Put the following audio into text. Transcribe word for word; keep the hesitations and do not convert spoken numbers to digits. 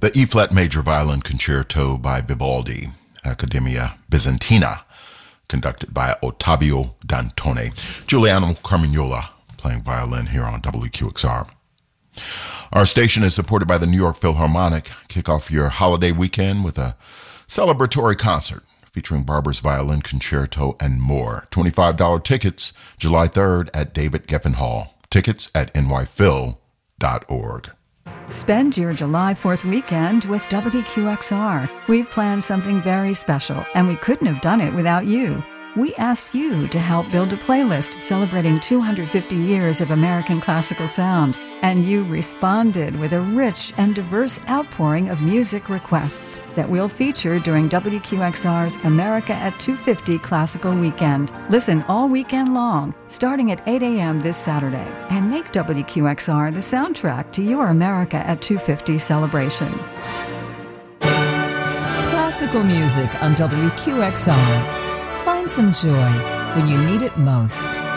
The E-flat Major Violin Concerto by Vivaldi, Accademia Bizantina, conducted by Ottavio Dantone. Giuliano Carmignola playing violin here on W Q X R. Our station is supported by the New York Philharmonic. Kick off your holiday weekend with a celebratory concert featuring Barber's Violin Concerto and more. twenty-five dollars tickets, July third at David Geffen Hall. Tickets at n y phil dot org. Spend your July fourth weekend with W Q X R. We've planned something very special, and we couldn't have done it without you. We asked you to help build a playlist celebrating two hundred fifty years of American classical sound, and you responded with a rich and diverse outpouring of music requests that we'll feature during W Q X R's America at two fifty Classical Weekend. Listen all weekend long, starting at eight a.m. this Saturday, and make W Q X R the soundtrack to your America at two fifty celebration. Classical music on W Q X R. Find some joy when you need it most.